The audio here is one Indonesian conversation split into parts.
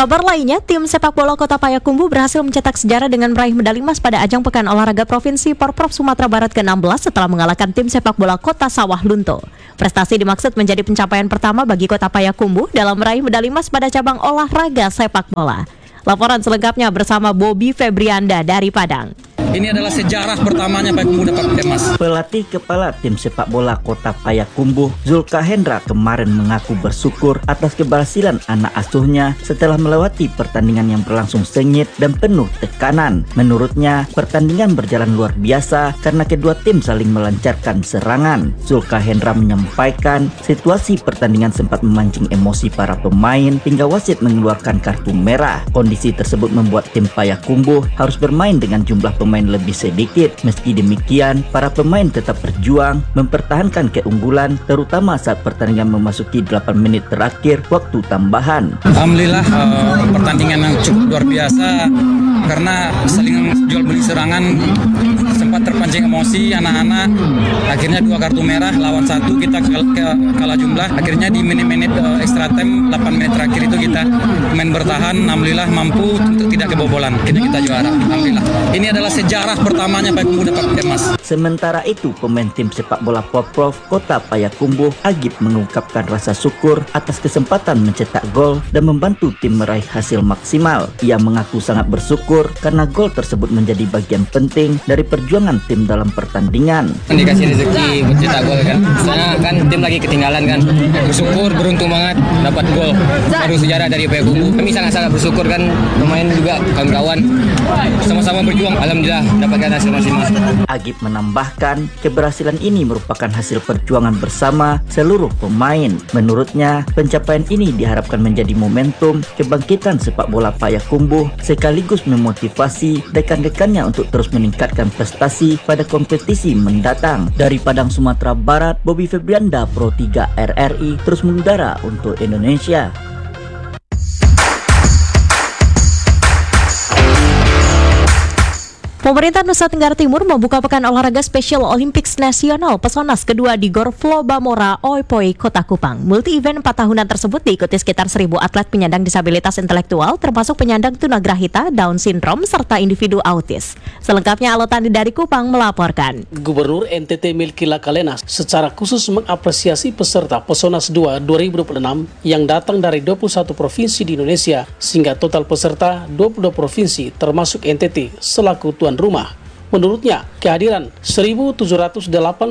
Kabar lainnya, tim sepak bola Kota Payakumbuh berhasil mencetak sejarah dengan meraih medali emas pada ajang Pekan Olahraga Provinsi Porprov Sumatera Barat ke-16 setelah mengalahkan tim sepak bola Kota Sawah Lunto. Prestasi dimaksud menjadi pencapaian pertama bagi Kota Payakumbuh dalam meraih medali emas pada cabang olahraga sepak bola. Laporan selengkapnya bersama Bobby Febrianda dari Padang. Ini adalah sejarah pertamanya Payakumbuh dapat emas. Pelatih kepala tim sepak bola Kota Payakumbuh, Zulkahendra, kemarin mengaku bersyukur atas keberhasilan anak asuhnya setelah melewati pertandingan yang berlangsung sengit dan penuh tekanan. Menurutnya, pertandingan berjalan luar biasa karena kedua tim saling melancarkan serangan. Zulkahendra menyampaikan situasi pertandingan sempat memancing emosi para pemain hingga wasit mengeluarkan kartu merah. Kondisi tersebut membuat tim Payakumbuh harus bermain dengan jumlah pemain lebih sedikit. Meski demikian, para pemain tetap berjuang mempertahankan keunggulan, terutama saat pertandingan memasuki 8 menit terakhir waktu tambahan. Alhamdulillah pertandingan yang cukup luar biasa karena saling jual beli serangan, sempat terpancing emosi anak-anak. Akhirnya 2 kartu merah lawan 1, kita kalah jumlah. Akhirnya di menit-menit extra time 8 menit terakhir itu kita main bertahan. Alhamdulillah mampu untuk tidak kebobolan. Kita juara. Alhamdulillah. Ini adalah sejarah pertamanya Payakumbuh dapat emas. Sementara itu, pemain tim sepak bola Porprov Kota Payakumbuh, Agip, mengungkapkan rasa syukur atas kesempatan mencetak gol dan membantu tim meraih hasil maksimal. Ia mengaku sangat bersyukur karena gol tersebut menjadi bagian penting dari perjuangan tim dalam pertandingan. Dikasih rezeki mencetak gol kan, soalnya kan tim lagi ketinggalan kan. Bersyukur, beruntung banget dapat gol baru sejarah dari Payakumbuh. Kami sangat-sangat bersyukur kan, pemain juga kawan-kawan sama-sama berjuang. Alhamdulillah dapatkan hasil maksimal. Agip menambahkan, keberhasilan ini merupakan hasil perjuangan bersama seluruh pemain. Menurutnya, pencapaian ini diharapkan menjadi momentum kebangkitan sepak bola Payakumbuh sekaligus memotivasi rekan-rekannya untuk terus meningkatkan prestasi pada kompetisi mendatang. Dari Padang, Sumatera Barat, Bobby Febrianda, Pro 3 RRI, terus mengudara untuk Indonesia. Pemerintah Nusa Tenggara Timur membuka Pekan Olahraga Special Olympics Nasional Pesonas kedua di Gor Flobamora, Oipoi, Kota Kupang. Multi-event 4 tahunan tersebut diikuti sekitar 1.000 atlet penyandang disabilitas intelektual, termasuk penyandang tunagrahita, Down syndrome, serta individu autis. Selengkapnya Alotani dari Kupang melaporkan. Gubernur NTT Milky Lakalena secara khusus mengapresiasi peserta Pesonas 2 2026 yang datang dari 21 provinsi di Indonesia, sehingga total peserta 22 provinsi termasuk NTT selaku tuan rumah. Menurutnya, kehadiran 1.788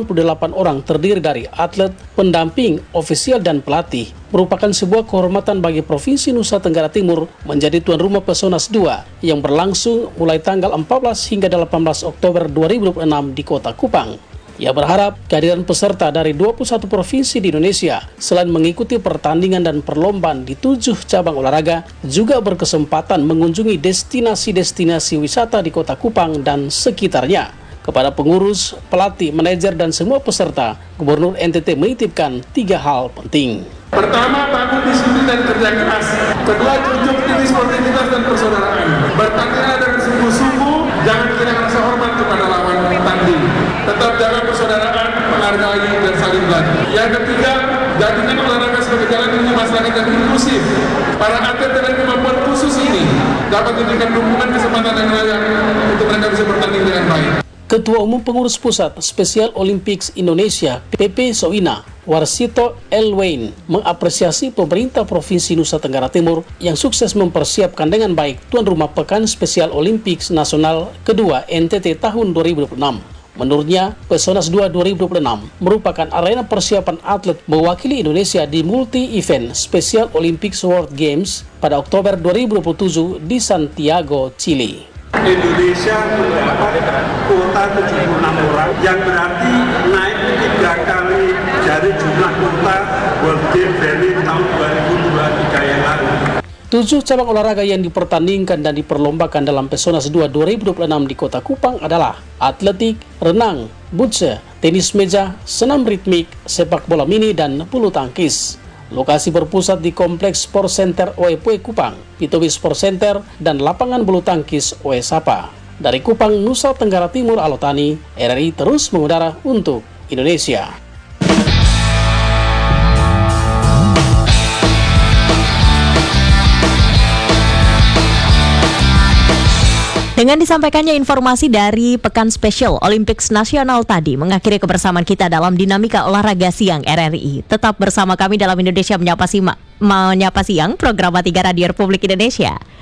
orang terdiri dari atlet, pendamping, ofisial, dan pelatih merupakan sebuah kehormatan bagi Provinsi Nusa Tenggara Timur menjadi tuan rumah Pesonas 2 yang berlangsung mulai tanggal 14 hingga 18 Oktober 2026 di Kota Kupang. Ia berharap kehadiran peserta dari 21 provinsi di Indonesia selain mengikuti pertandingan dan perlombaan di 7 cabang olahraga, juga berkesempatan mengunjungi destinasi-destinasi wisata di Kota Kupang dan sekitarnya. Kepada pengurus, pelatih, manajer, dan semua peserta, Gubernur NTT menitipkan 3 hal penting. Pertama, bangun disiplin dan kerja keras. Kedua, junjung tinggi sportivitas dan persaudaraan. Bertandinglah dengan sungguh-sungguh, jangan kehilangan rasa hormat kepada lawan tanding. Tetap jaga persaudaraan, menghargai, dan saling bantu. Yang ketiga, jadikan olahraga sebagai jalan menuju masyarakat yang inklusif. Para atlet dengan kemampuan khusus ini dapat diberikan dukungan, kesempatan yang layak untuk mereka bisa bertanding dengan baik. Ketua Umum Pengurus Pusat Special Olympics Indonesia PP Soina, Warsito Elwain, mengapresiasi pemerintah Provinsi Nusa Tenggara Timur yang sukses mempersiapkan dengan baik tuan rumah Pekan Spesial Olympics Nasional kedua NTT tahun 2026. Menurutnya, Pesonas 2 2026 merupakan arena persiapan atlet mewakili Indonesia di multi-event Special Olympics World Games pada Oktober 2027 di Santiago, Chili. Indonesia mendapat kuota 76 orang yang berarti naik 3 kali dari jumlah kuota World Games dari tahun 2023 yang lalu. 7 cabang olahraga yang dipertandingkan dan diperlombakan dalam Pesonas 2 2026 di Kota Kupang adalah atletik, renang, butse, tenis meja, senam ritmik, sepak bola mini, dan bulu tangkis. Lokasi berpusat di Kompleks Sport Center Oepue Kupang, Pitobi Sport Center, dan lapangan bulu tangkis Oe Sapa. Dari Kupang, Nusa Tenggara Timur, Alotani, RRI terus mengudara untuk Indonesia. Dengan disampaikannya informasi dari Pekan Spesial Olympics Nasional tadi mengakhiri kebersamaan kita dalam dinamika olahraga siang RRI. Tetap bersama kami dalam Indonesia Menyapa Siang, program 3 Radio Republik Indonesia.